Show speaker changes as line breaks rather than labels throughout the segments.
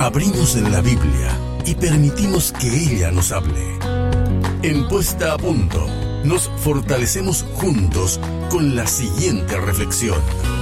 Abrimos la Biblia y permitimos que ella nos hable. En Puesta a Punto, nos fortalecemos juntos con la siguiente reflexión.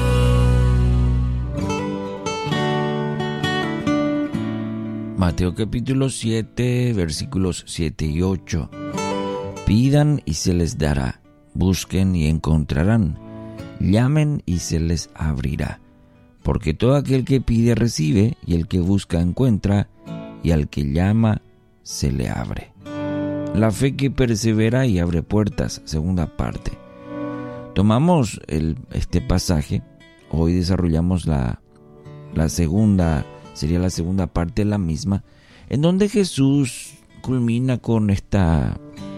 Mateo capítulo 7, versículos 7 y 8. Pidan y se les dará, busquen y encontrarán, llamen y se les abrirá. Porque todo aquel que pide recibe, y el que busca encuentra, y al que llama se le abre. La fe que persevera y abre puertas, segunda parte. Tomamos este pasaje, hoy desarrollamos la segunda, sería la segunda parte de la misma, en donde Jesús culmina con esta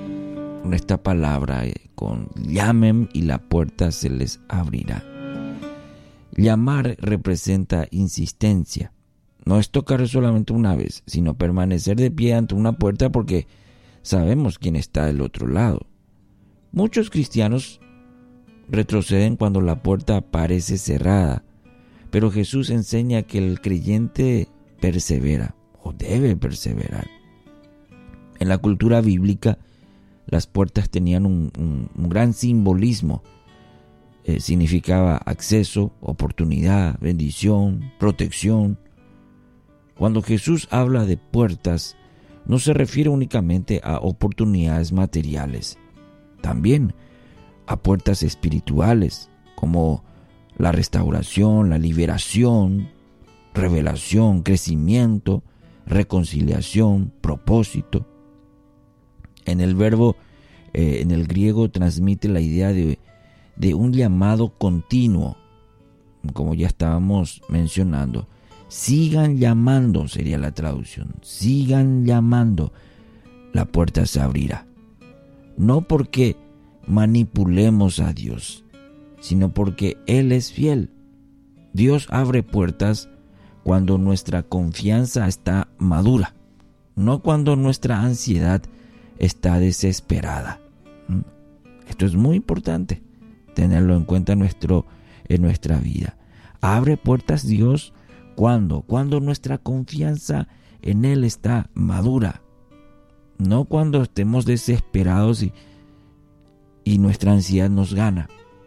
palabra, con llamen y la puerta se les abrirá. Llamar representa insistencia. No es tocar solamente una vez, sino permanecer de pie ante una puerta porque sabemos quién está del otro lado. Muchos cristianos retroceden cuando la puerta parece cerrada, pero Jesús enseña que el creyente persevera o debe perseverar. En la cultura bíblica, las puertas tenían un gran simbolismo. Significaba acceso, oportunidad, bendición, protección. Cuando Jesús habla de puertas, no se refiere únicamente a oportunidades materiales, también a puertas espirituales, como la restauración, la liberación, revelación, crecimiento, reconciliación, propósito. En el verbo, en el griego, transmite la idea de un llamado continuo, como ya estábamos mencionando. Sigan llamando, sería la traducción. Sigan llamando, la puerta se abrirá. No porque manipulemos a Dios, sino porque Él es fiel. Dios abre puertas cuando nuestra confianza está madura, no cuando nuestra ansiedad está desesperada. Esto es muy importante tenerlo en cuenta en nuestra vida. Abre puertas Dios cuando nuestra confianza en Él está madura, no cuando estemos desesperados y nuestra ansiedad nos gana.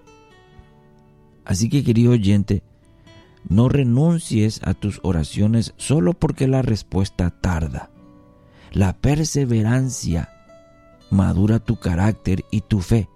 Así que, querido oyente, no renuncies a tus oraciones solo porque la respuesta tarda. La perseverancia madura tu carácter y tu fe.